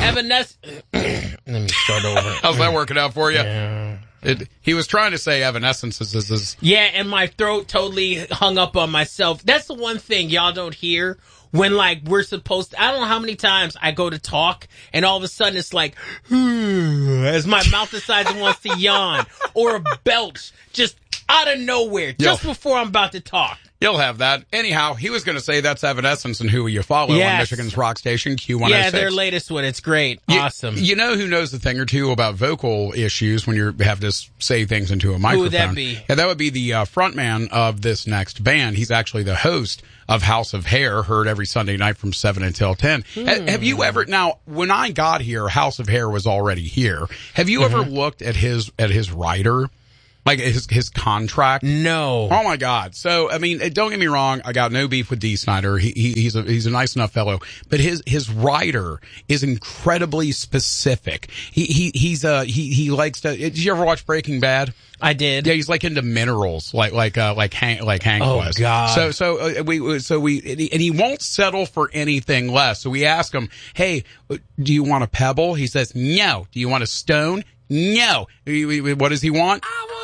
Evanescence. Let me start over. How's that working out for you? Yeah. He was trying to say Evanescence is Yeah, and my throat totally hung up on myself. That's the one thing y'all don't hear when, like, we're supposed to. I don't know how many times I go to talk, and all of a sudden it's like, as my mouth decides it wants to yawn, or a belch just out of nowhere, just before I'm about to talk. You'll have that. Anyhow, he was going to say that's Evanescence and Who You Follow on Michigan's rock station, Q106. Yeah, their latest one. It's great. Awesome. You know who knows a thing or two about vocal issues when you have to say things into a microphone? Who would that be? Yeah, that would be the frontman of this next band. He's actually the host of House of Hair, heard every Sunday night from 7 until 10. Have you ever, now, when I got here, House of Hair was already here. Have you ever looked at his writer? Like his contract? No. Oh my God. So, I mean, don't get me wrong. I got no beef with Dee Snider. He's a nice enough fellow, but his writer is incredibly specific. He likes to, did you ever watch Breaking Bad? I did. Yeah, he's like into minerals, like Hank was. Oh God. So he won't settle for anything less. So we ask him, hey, do you want a pebble? He says, no. Do you want a stone? No. What does he want? I want